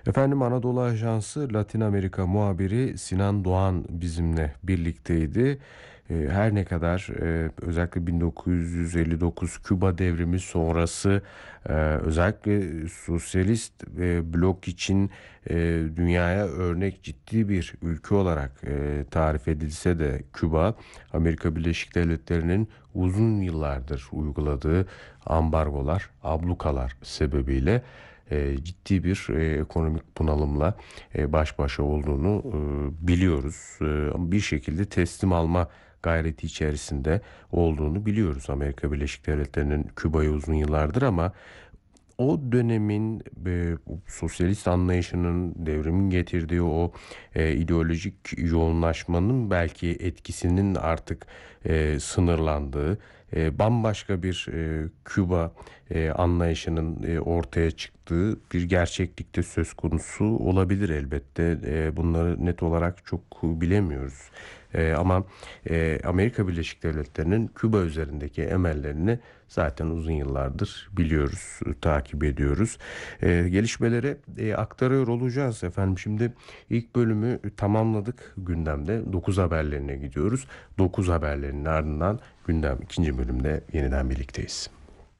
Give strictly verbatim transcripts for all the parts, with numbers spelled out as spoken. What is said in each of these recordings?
Efendim Anadolu Ajansı Latin Amerika muhabiri Sinan Doğan bizimle birlikteydi. Ee, Her ne kadar e, özellikle bin dokuz yüz elli dokuz Küba devrimi sonrası e, özellikle sosyalist e, blok için e, dünyaya örnek ciddi bir ülke olarak e, tarif edilse de Küba, Amerika Birleşik Devletleri'nin uzun yıllardır uyguladığı ambargolar, ablukalar sebebiyle e, ciddi bir e, ekonomik bunalımla e, baş başa olduğunu e, biliyoruz. E, ama bir şekilde teslim alma gayreti içerisinde olduğunu biliyoruz Amerika Birleşik Devletleri'nin Küba'yı uzun yıllardır, ama o dönemin e, sosyalist anlayışının, devrimin getirdiği o e, ideolojik yoğunlaşmanın belki etkisinin artık e, sınırlandığı, e, bambaşka bir e, Küba e, anlayışının e, ortaya çıktığı bir gerçeklikte söz konusu olabilir elbette. E, bunları net olarak çok bilemiyoruz. E, ama e, Amerika Birleşik Devletleri'nin Küba üzerindeki emellerini zaten uzun yıllardır biliyoruz, takip ediyoruz. E, gelişmeleri e, aktarıyor olacağız efendim. Şimdi ilk bölümü tamamladık gündemde. dokuz haberlerine gidiyoruz. dokuz haberlerinin ardından gündem ikinci bölümde yeniden birlikteyiz.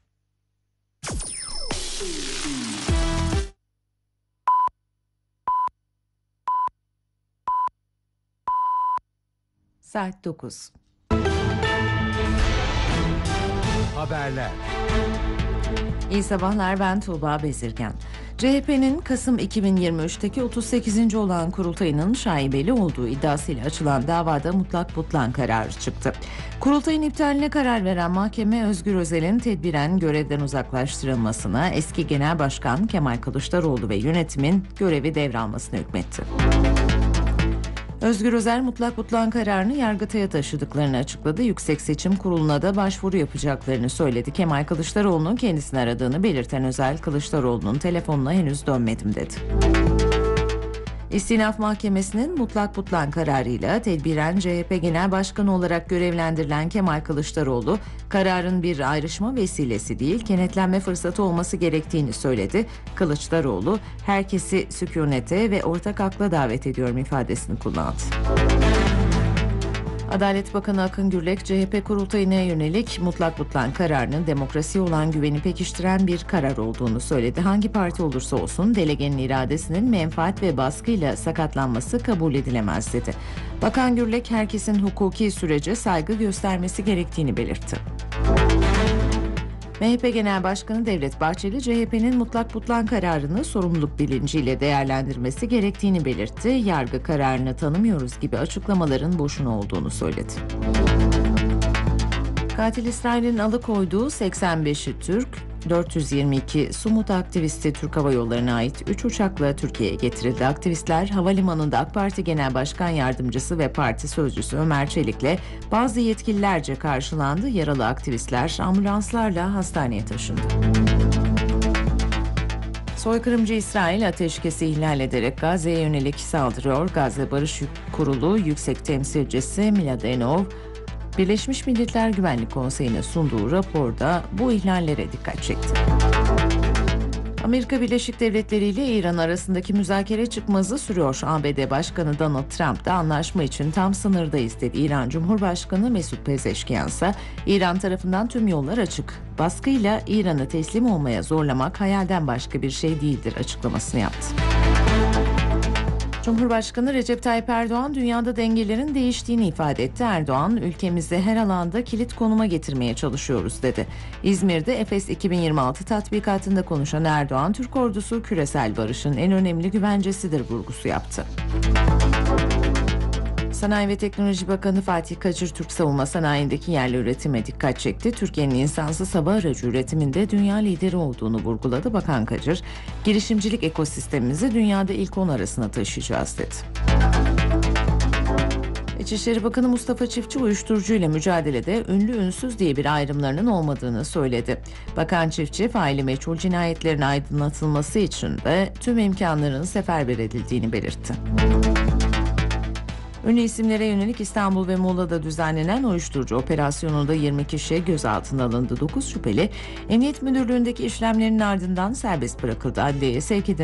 Saat dokuz. Haberler. İyi sabahlar, ben Tuğba Bezirgen. C H P'nin Kasım iki bin yirmi üçteki otuz sekizinci olan kurultayının şaibeli olduğu iddiasıyla açılan davada mutlak butlan kararı çıktı. Kurultayın iptaline karar veren mahkeme, Özgür Özel'in tedbiren görevden uzaklaştırılmasına, eski Genel Başkan Kemal Kılıçdaroğlu ve yönetimin görevi devralmasına hükmetti. Özgür Özel mutlak butlan kararını Yargıtay'a taşıdıklarını açıkladı. Yüksek Seçim Kurulu'na da başvuru yapacaklarını söyledi. Kemal Kılıçdaroğlu'nun kendisini aradığını belirten Özel, Kılıçdaroğlu'nun telefonuna henüz dönmedim dedi. İstinaf Mahkemesi'nin mutlak butlan kararıyla tedbiren C H P Genel Başkanı olarak görevlendirilen Kemal Kılıçdaroğlu, kararın bir ayrışma vesilesi değil, kenetlenme fırsatı olması gerektiğini söyledi. Kılıçdaroğlu, herkesi sükunete ve ortak akla davet ediyorum ifadesini kullandı. Adalet Bakanı Akın Gürlek, C H P kurultayına yönelik mutlak butlan kararının demokrasiye olan güveni pekiştiren bir karar olduğunu söyledi. Hangi parti olursa olsun delegenin iradesinin menfaat ve baskıyla sakatlanması kabul edilemez dedi. Bakan Gürlek, herkesin hukuki sürece saygı göstermesi gerektiğini belirtti. M H P Genel Başkanı Devlet Bahçeli, C H P'nin mutlak butlan kararını sorumluluk bilinciyle değerlendirmesi gerektiğini belirtti. Yargı kararını tanımıyoruz gibi açıklamaların boşuna olduğunu söyledi. Katil İsrail'in alıkoyduğu seksen beşi Türk, dört yüz yirmi iki Sumut aktivisti Türk Hava Yolları'na ait üç uçakla Türkiye'ye getirildi. Aktivistler havalimanında AK Parti Genel Başkan Yardımcısı ve Parti Sözcüsü Ömer Çelik'le bazı yetkililerce karşılandı. Yaralı aktivistler ambulanslarla hastaneye taşındı. Soykırımcı İsrail ateşkesi ihlal ederek Gazze'ye yönelik saldırıyor. Gazze Barış Kurulu Yüksek Temsilcisi Mladenov, Birleşmiş Milletler Güvenlik Konseyi'ne sunduğu raporda bu ihlallere dikkat çekti. Amerika Birleşik Devletleri ile İran arasındaki müzakere çıkmazı sürüyor. A B D Başkanı Donald Trump da anlaşma için tam sınırdayız dedi. İran Cumhurbaşkanı Mesut Pezeşkiyan ise İran tarafından tüm yollar açık, baskıyla İran'ı teslim olmaya zorlamak hayalden başka bir şey değildir açıklamasını yaptı. Cumhurbaşkanı Recep Tayyip Erdoğan dünyada dengelerin değiştiğini ifade etti. Erdoğan, ülkemizi her alanda kilit konuma getirmeye çalışıyoruz dedi. İzmir'de Efes iki bin yirmi altı tatbikatında konuşan Erdoğan, Türk ordusu küresel barışın en önemli güvencesidir vurgusu yaptı. Sanayi ve Teknoloji Bakanı Fatih Kacır, Türk savunma sanayindeki yerli üretime dikkat çekti. Türkiye'nin insansız hava aracı üretiminde dünya lideri olduğunu vurguladı. Bakan Kacır, girişimcilik ekosistemimizi dünyada ilk on arasına taşıyacağız dedi. İçişleri Bakanı Mustafa Çiftçi, uyuşturucuyla mücadelede ünlü ünsüz diye bir ayrımlarının olmadığını söyledi. Bakan Çiftçi, faili meçhul cinayetlerin aydınlatılması için de tüm imkanların seferber edildiğini belirtti. Ünlü isimlere yönelik İstanbul ve Muğla'da düzenlenen uyuşturucu operasyonunda yirmi kişi gözaltına alındı. dokuz şüpheli Emniyet Müdürlüğü'ndeki işlemlerin ardından serbest bırakıldı. Adliyeye sevk edilen